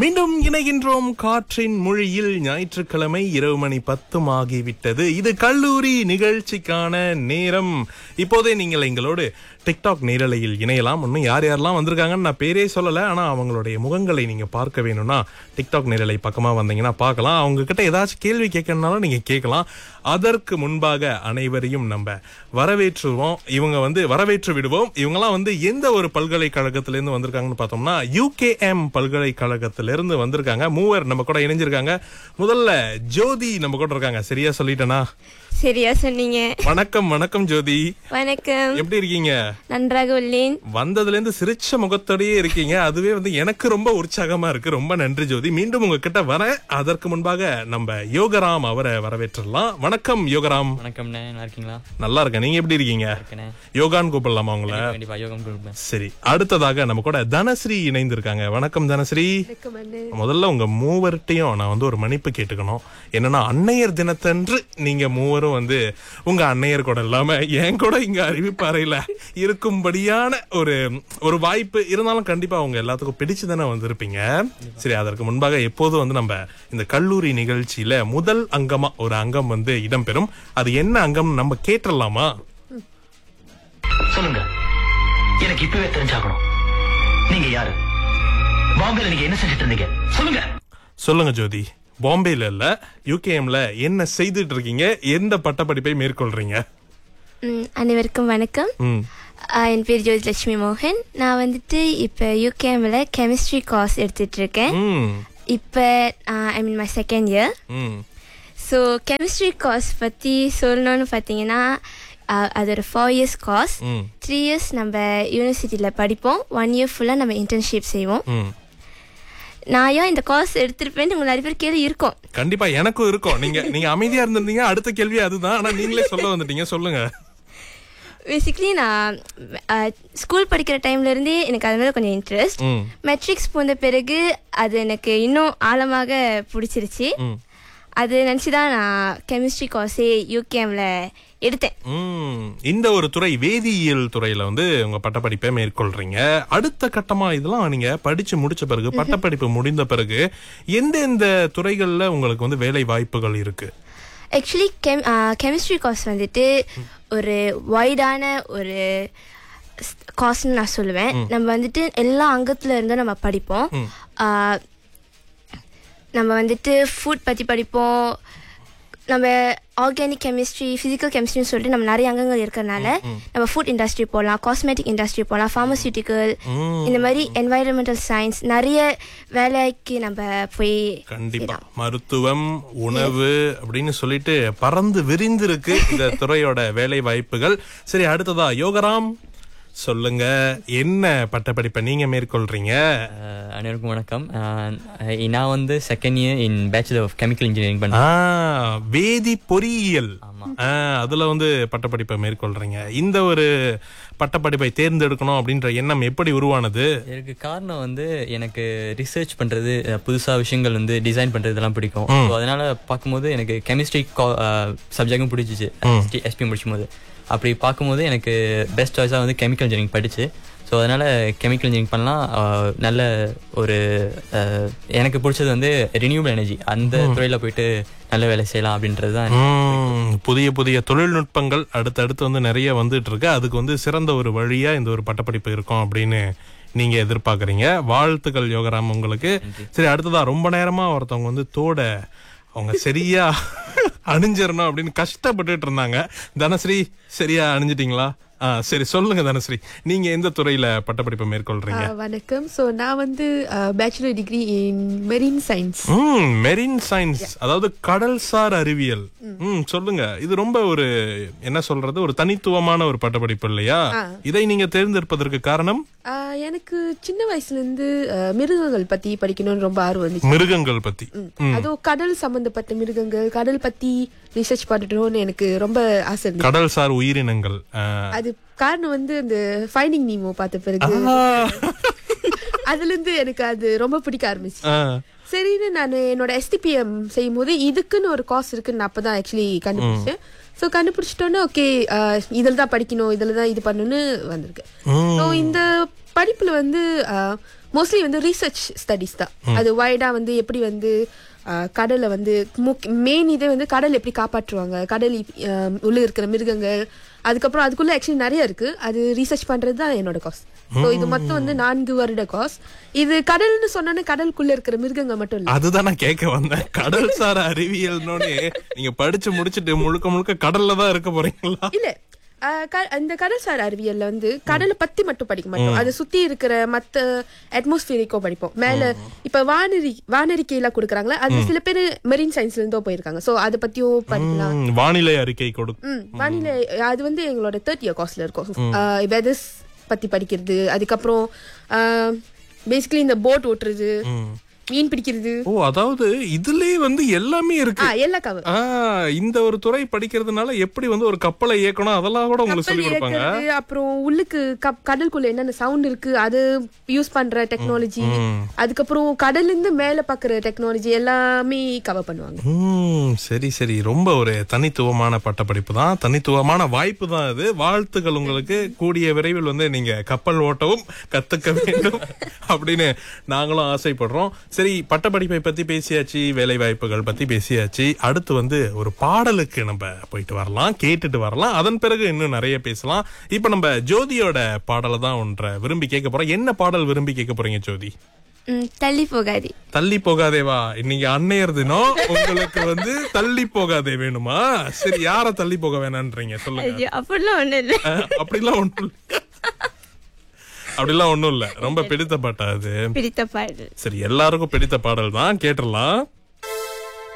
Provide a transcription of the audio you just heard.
மீண்டும் இணைகின்றோம் காற்றின் மொழியில். ஞாயிற்றுக்கிழமை இரவு மணி 10 ஆகிவிட்டது. இது கல்லூரி நிகழ்ச்சிக்கான நேரம். இப்போதே நீங்கள் எங்களோடு டிக்டாக் நேரலையில் இணையலாம். இன்னும் யார் யாரெல்லாம் வந்திருக்காங்கன்னு நான் பேரே சொல்லல, ஆனா அவங்களுடைய முகங்களை நீங்க பார்க்க வேணும்னா டிக்டாக் நேரலை பக்கமா வந்தீங்கன்னா பார்க்கலாம். அவங்க கிட்ட ஏதாச்சும் கேள்வி கேட்கணும்னாலும் நீங்க கேட்கலாம். அதற்கு முன்பாக அனைவரையும் நம்ம வரவேற்றுவோம். இவங்க வரவேற்று விடுவோம். இவங்கெல்லாம் எந்த ஒரு பல்கலைக்கழகத்திலிருந்து வந்திருக்காங்கன்னு பார்த்தோம்னா UKM பல்கலைக்கழகத்திலிருந்து வந்திருக்காங்க. மூவர் நம்ம கூட இணைஞ்சிருக்காங்க. முதல்ல ஜோதி நம்ம கூட இருக்காங்க. சரியா சொல்லிட்டேனா? சரியா சொன்னீங்க. வணக்கம். வணக்கம் ஜோதி. வணக்கம். எப்படி இருக்கீங்க? நன்றாக உள்ளேன். வந்ததுல இருந்து சிரிச்ச முகத்தோடயே இருக்கீங்க. அதுவே எனக்கு ரொம்ப உற்சாகமா இருக்கு. ரொம்ப நன்றி ஜோதி. மீண்டும் உங்ககிட்ட வர அதற்கு முன்பாக நம்ம யோகராம் அவரை வரவேற்றலாம். வணக்கம் யோகராம். வணக்கம். நல்லா இருக்கீங்களா? நல்லா இருக்கேன். நீங்க எப்படி இருக்கீங்க? யோகான்னு கூப்பிடலாமா உங்களை? கண்டிப்பா யோகம் கூப்பிடுறேன். சரி, அடுத்ததாக நம்ம கூட தனஸ்ரீ இணைந்திருக்காங்க. வணக்கம் தனஸ்ரீ. முதல்ல உங்க மூவர்ட்டையும் நான் ஒரு மன்னிப்பு கேட்டுக்கணும். என்னன்னா அன்னையர் தினத்தன்று நீங்க மூவரும் உங்க அன்னையர் கூட இல்லாம என் கூட இங்க அறிவிப்பறையில இருக்கும்படியான ஒரு வாய்ப்பு இருந்தாலும் கண்டிப்பா அவங்க எல்லாத்துக்கும் பிடிச்சுதானே வந்திருப்பீங்க. சரி, அதற்கு முன்பாக எப்போதும் நம்ம இந்த கல்லூரி நிகழ்ச்சியில முதல் அங்கமா ஒரு அங்கம் இடம்பெறும். அது என்ன அங்கம் நம்ம கேட்டுடலாமா? சொல்லுங்க, எனக்கு இப்பவே தெரிஞ்சாகணும். நீங்க யாரு? பாம்பேல நீங்க என்ன செஞ்சுட்டு இருந்தீங்க? சொல்லுங்க. சொல்லுங்க ஜோதி. பாம்பேல இல்ல, UKMல என்ன செய்துட்டு இருக்கீங்க? எந்த பட்டப்படிப்பை மேற்கொள்றீங்க? அனைவருக்கும் வணக்கம். என் பேர் ஜோதிலட்சுமி மோகன். நான் இப்ப UKMல கெமிஸ்ட்ரி கோர்ஸ் எடுத்துட்டு இருக்கேன். இப்ப ஐ mean my second year. So chemistry course பத்தி சொல்லணும்னு பார்த்தீங்கன்னா அது ஒரு 4 years கோர்ஸ். 3 years நம்ம யூனிவர்சிட்டியில் படிப்போம். 1 year ஃபுல்லாக நம்ம இன்டர்ன்ஷிப் செய்வோம். நான் ஏன் இந்த கோர்ஸ் எடுத்திருப்பேன்னு உங்களுக்கு நிறைய பேர் கேள்வி இருக்கும். கண்டிப்பா எனக்கும் இருக்கும். நீங்க அமைதியா இருந்திருந்தீங்க. அடுத்த கேள்வி அதுதான். ஆனா நீங்களே சொல்ல வந்துட்டீங்க. சொல்லுங்க. பேசிக்கலி நான் ஸ்கூல் படிக்கிற டைம்ல இருந்தே எனக்கு அது மேலே கொஞ்சம் இன்ட்ரெஸ்ட். மெட்ரிக்ஸ் போன பிறகு அது எனக்கு இன்னும் ஆழமாக பிடிச்சிருச்சு. அது நினச்சிதான் நான் கெமிஸ்ட்ரி கோர்ஸே UKMல எடுத்தேன். இந்த ஒரு துறை வேதியியல் துறையில உங்க பட்டப்படிப்பை மேற்கொள்றீங்க. அடுத்த கட்டமா இதெல்லாம் நீங்க படிச்சு முடிச்ச பிறகு, பட்டப்படிப்பு முடிந்த பிறகு எந்தெந்த துறைகள்ல உங்களுக்கு வேலை வாய்ப்புகள் இருக்கு? ஆக்சுவலி கெமிஸ்ட்ரி கோர்ஸ் ஒரு வைடான ஒரு கோர்ஸ்ன்னு நான் சொல்லுவேன். நம்ம எல்லா அங்கத்துல இருந்தும் நம்ம படிப்போம். நம்ம ஃபுட் பற்றி படிப்போம். நம்ம ஆர்கானிக் கெமிஸ்ட்ரி, ஃபிசிக்கல் கெமிஸ்ட்ரின்னு சொல்லிட்டு நம்ம நிறைய அங்கங்கள் இருக்கிறதுனால நம்ம ஃபுட் இண்டஸ்ட்ரி போகலாம், காஸ்மெட்டிக் இண்டஸ்ட்ரி போகலாம், ஃபார்மசியூட்டிக்கல், இந்த மாதிரி என்வைரன்மெண்டல் சயின்ஸ் நிறைய வேலைக்கு நம்ம போய். கண்டிப்பா மருத்துவம், உணவு அப்படின்னு சொல்லிட்டு பறந்து விரிந்து இருக்கு இந்த துறையோட வேலை வாய்ப்புகள். சரி, அடுத்ததா யோகராம் சொல்லுங்க, என்ன பட்டப்படிப்பை நீங்க மேற்கொள்றீங்க? அனைவருக்கும் வணக்கம். நான் second year in bachelor of chemical engineering பண்ண வேதி பொறியியல். அதுல பட்டப்படிப்பை மேற்கொள்றீங்க. இந்த ஒரு பட்டப்படிப்பை தேர்ந்தெடுக்கணும் அப்படின்ற எண்ணம் எப்படி உருவானது? இதுக்கு காரணம் எனக்கு ரிசர்ச் பண்றது, புதுசா விஷயங்கள் டிசைன் பண்றது இதெல்லாம் பிடிக்கும். அதனால பார்க்கும்போது எனக்கு கெமிஸ்ட்ரி சப்ஜெக்டும் பிடிச்சிச்சு. SP முடிச்சும் போது அப்படி பார்க்கும்போது எனக்கு பெஸ்ட் சாய்ஸாக கெமிக்கல் இன்ஜினியரிங் படிச்சு. ஸோ அதனால் கெமிக்கல் இன்ஜினியரிங் பண்ணலாம். நல்ல ஒரு எனக்கு பிடிச்சது ரினியூவபிள் எனர்ஜி, அந்த துறையில் போயிட்டு நல்ல வேலை செய்யலாம் அப்படின்றது தான். புதிய புதிய தொழில்நுட்பங்கள் அடுத்தடுத்து நிறைய வந்துட்டு இருக்கு. அதுக்கு சிறந்த ஒரு வழியா இந்த ஒரு பட்டப்படிப்பு இருக்கும் அப்படின்னு நீங்க எதிர்பார்க்குறீங்க. வாழ்த்துக்கள் யோகராம் உங்களுக்கு. சரி, அடுத்ததா ரொம்ப நேரமா ஒருத்தவங்க தோட அவங்க சரியா அணிஞ்சிடணும் அப்படின்னு கஷ்டப்பட்டுட்டு இருந்தாங்க. தனஸ்ரீ, சரியா அணிஞ்சிட்டீங்களா? சரி, சொல்லுங்க தனஸ்ரீ, நீங்க எந்த துறையில பட்டப்படிப்பை மேற்கொள்றீங்க? வணக்கம். சோ நான் bachelor degree in marine science. Marine science, அதாவது கடல்சார் அறிவியல். சொல்லுங்க, இது ரொம்ப ஒரு என்ன சொல்றது, ஒரு தனித்துவமான ஒரு பட்டப்படிப்பு இல்லையா? இதை நீங்க தேர்ந்தெடுப்பதற்கு காரணம்? எனக்கு சின்ன வயசுல இருந்து மிருகங்கள் பத்தி படிக்கணும்னு ரொம்ப ஆர்வம் இருந்துச்சு. மிருகங்கள் பத்தி, அதுவும் கடல் சம்பந்தப்பட்ட மிருகங்கள், கடல் பத்தி ரிசர்ச் பண்ணணும்னு எனக்கு ரொம்ப ஆசை இருந்துச்சு. கடல்சார் உயிரினங்கள். அது காரணம் அந்த ஃபைண்டிங் நீமோ பார்த்த பிறகு அதுல இருந்து எனக்கு அது ரொம்ப பிடிக்க ஆரம்பிச்சு. சரின்னு நான் என்னோட STPM செய்யும் போது இதுக்குன்னு ஒரு கோர்ஸ் இருக்குன்னு அப்பதான் ஆக்சுவலி கண்டுபிடிச்சேன். ஸோ கண்டுபிடிச்சிட்டோன்னே ஓகே, இதில் தான் படிக்கணும், இதில் தான் இது பண்ணணும்னு வந்திருக்கு. ஸோ இந்த படிப்புல மோஸ்ட்லி வந்து ரீசர்ச் ஸ்டடிஸ் தான். அது வைடா வந்து எப்படி வந்து கடலை வந்து மெயின் இதே வந்து கடல் எப்படி காப்பாற்றுவாங்க, கடல் உள்ள இருக்கிற மிருகங்கள், அதுக்கப்புறம் அதுக்குள்ள ஆக்சுவலி நிறைய இருக்கு. அது ரீசர்ச் பண்றது தான் என்னோட கோர்ஸ். ஸோ இது மொத்தம் வந்து 4 வருட கோர்ஸ். இது கடல்னு சொன்னோன்னே கடலுக்குள்ள இருக்கிற மிருகங்கள் மட்டும் இல்லை. அதுதான் நான் கேட்க வந்தேன். கடல் சார அறிவியல்னோடே நீங்க படிச்சு முடிச்சுட்டு முழுக்க முழுக்க கடல்ல தான் இருக்க போறீங்களா? இல்ல, இந்த கடல்சார் அறிவியல்ல வந்து கடலை பத்தி மட்டும் படிக்க மாட்டோம். அதை சுத்தி இருக்கிற மத்த அட்மாஸ்பியரிக்கோ படிப்போம். மேல இப்ப வானறிக்கை எல்லாம் கொடுக்கறாங்களா, அது சில பேர் மெரின் சயின்ஸ்ல இருந்தோ போயிருக்காங்க. சோ அதை பத்தியும் படிக்கலாம். வானிலை அறிக்கை கொடுக்கும். வானிலை அது வந்து எங்களோட 3rd year கோர்ஸ்ல இருக்கும். வெதர்ஸ் பத்தி படிக்கிறது, அதுக்கப்புறம் பேசிக்கலி இந்த போட் ஓட்டுறது, மீன் பிடிக்கிறது. ஓ, அதாவது இதுலயே வந்து எல்லாமே இருக்கு. எல்லா கவர். இந்த ஒரு துறை படிக்கிறதுனால எப்படி வந்து ஒரு கப்பலை இயக்கணும் அதெல்லாம் கூட உங்களுக்கு சொல்லி கொடுப்பாங்க. அப்புறம் உள்ளுக்கு கடலுக்குள்ள என்னென்ன சவுண்ட் இருக்கு அது யூஸ் பண்ற டெக்னாலஜி, அதுக்கப்புறம் கடல்ல இருந்து மேல பாக்குற டெக்னாலஜி எல்லாமே கவர் பண்ணுவாங்க. சரி சரி, ரொம்ப ஒரு தனித்துவமான பட்டப்படிப்பு தான், தனித்துவமான வாய்ப்பு தான் இது. வாழ்த்துக்கள் உங்களுக்கு. கூடிய விரைவில் வந்து நீங்க கப்பல் ஓட்டவும் கத்துக்க வேண்டும் அப்படின்னு நாங்களும் ஆசைப்படுறோம். சரி, பட்டப்படிப்பை பத்தி பேசியாச்சு, வேலை வாய்ப்புகள் பத்தி பேசியாச்சு. அடுத்து வந்து ஒரு பாடலுக்கு நம்ம போயிட்டு வரலாம், கேட்டுட்டு வரலாம். அதன் பிறகு இன்னும் நிறைய பேசலாம். இப்ப நம்ம ஜோதியோட பாடலை தான் ஒன்றை விரும்பி கேட்க போறோம். என்ன பாடல் விரும்பி கேட்க போறீங்க ஜோதி? தள்ளி போகாதே. தள்ளி போகாதேவா? இன்னைக்கு அன்னையர் தினம், உங்களுக்கு வந்து தள்ளி போகாதே வேணுமா? சரி, யார தள்ளி போக வேணான்றீங்க சொல்லுங்க. அப்படிலாம் ஒண்ணு இல்ல. அப்படிலாம் ஒண்ணும் இல்ல. அப்படிலாம் ஒண்ணும் இல்ல. ரொம்ப பிடித்த பாட்டா அது? பிடித்த பாடல். சரி, எல்லாருக்கும் பிடித்த பாடல் தான், கேட்டுடலாம்.